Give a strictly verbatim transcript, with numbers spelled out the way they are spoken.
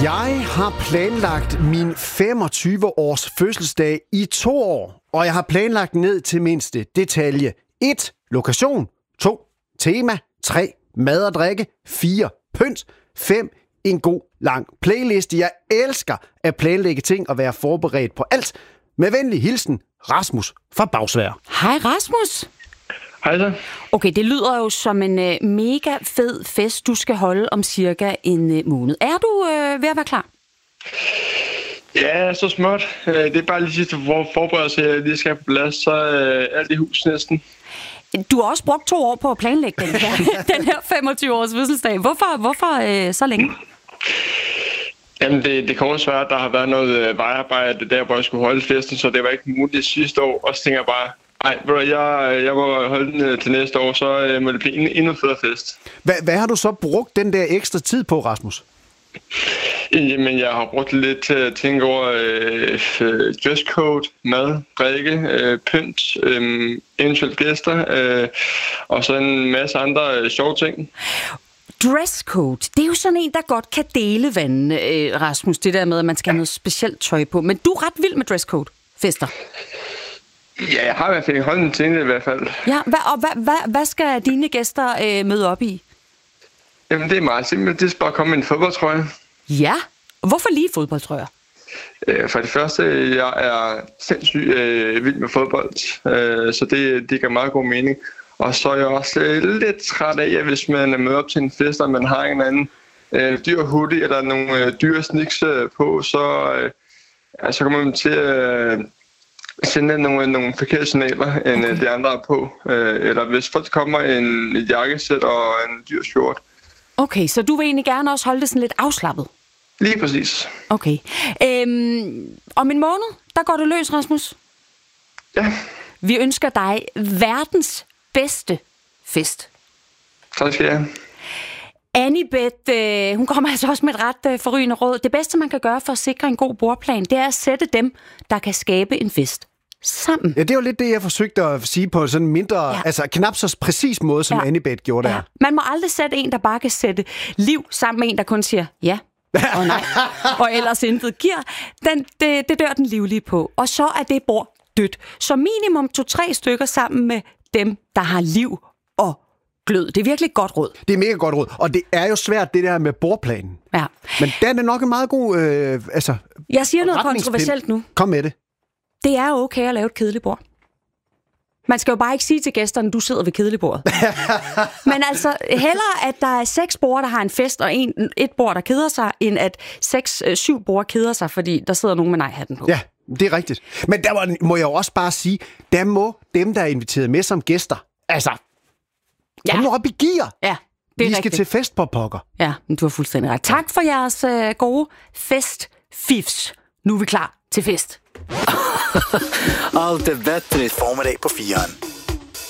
Jeg har planlagt min femogtyve års fødselsdag i to år, og jeg har planlagt ned til mindste detalje. et. Lokation. to. Tema. tre. Mad og drikke. fire. Pynt. fem. En god lang playliste. Jeg elsker at planlægge ting og være forberedt på alt. Med venlig hilsen, Rasmus fra Bagsværd. Hej Rasmus. Hej så. Okay, det lyder jo som en øh, mega fed fest, du skal holde om cirka en øh, måned. Er du øh, ved at være klar? Ja, så småt. Det er bare lige sidste for forberedelse, jeg lige skal have på plads, så øh, alt i hus næsten. Du har også brugt to år på at planlægge den her, den her femogtyve års fødselsdag. Hvorfor, hvorfor øh, så længe? Jamen, det, det korte svært, der har været noget øh, vejarbejde der, hvor jeg skulle holde festen, så det var ikke muligt sidste år. Og så tænker jeg bare, nej, jeg, jeg må holde den til næste år, så øh, må det blive en endnu federe fest. Hvad, hvad har du så brugt den der ekstra tid på, Rasmus? Jamen, jeg har brugt lidt til at tænke over øh, dresscode, mad, drikke, øh, pynt, øh, eventuelt gæster, øh, og så en masse andre øh, sjove ting. Dresscode, det er jo sådan en, der godt kan dele vandene, øh, Rasmus, det der med, at man skal have noget specielt tøj på. Men du er ret vild med dresscode-fester. Ja, jeg har i hvert fald holdt til det i hvert fald. Ja, hva, og hvad hva, hva skal dine gæster øh, møde op i? Jamen, det er meget simpelt. Det skal bare komme med en fodboldtrøje. Ja, og hvorfor lige fodboldtrøjer? Øh, for det første, jeg er sindssygt øh, vild med fodbold, øh, så det, det gør meget god mening. Og så er jeg også øh, lidt træt af, at hvis man er med op til en fest, og man har en anden øh, dyr hoodie eller nogle øh, dyre sneaks øh, på, så, øh, ja, så kommer man til at øh, sende nogle, nogle forkerte signaler, end okay. de andre er på. Øh, eller hvis folk kommer en et jakkesæt og en dyr skjort. Okay, så du vil egentlig gerne også holde det sådan lidt afslappet? Lige præcis. Okay. Øhm, om en måned, der går det løs, Rasmus. Ja. Vi ønsker dig verdens bedste fest. Tak skal jeg have. Annibeth, øh, hun kommer altså også med et ret øh, forrygende råd. Det bedste, man kan gøre for at sikre en god bordplan, det er at sætte dem, der kan skabe en fest, sammen. Ja, det er jo lidt det, jeg forsøgte at sige på sådan en mindre, ja. altså knap så præcis måde, som ja. Annibeth gjorde der. Ja. Man må aldrig sætte en, der bare kan sætte liv sammen med en, der kun siger ja og nej, og ellers intet giver. Den, det, det dør den livlige på. Og så er det bord dødt. Så minimum to-tre stykker sammen med dem, der har liv og glød. Det er virkelig et godt råd. Det er mega godt råd. Og det er jo svært, det der med bordplanen. Ja. Men den er nok en meget god... Øh, altså, jeg siger noget kontroversielt nu. Kom med det. Det er okay at lave et kedeligt bord. Man skal jo bare ikke sige til gæsterne, du sidder ved kedeligbordet. Men altså, hellere at der er seks borde, der har en fest, og en, et bord, der keder sig, end at seks, øh, syv borde keder sig, fordi der sidder nogen med nej-hatten på. Ja, det er rigtigt. Men der må, må jeg jo også bare sige, der må dem, der er inviteret med som gæster, altså, kom ja. nu op i gear. Ja, det er Vi rigtigt. skal til fest på pokker. Ja, men du har fuldstændig ret. Tak for jeres øh, gode festfifs. Nu er vi klar til fest. Allt är bättre i formiddag på Fian.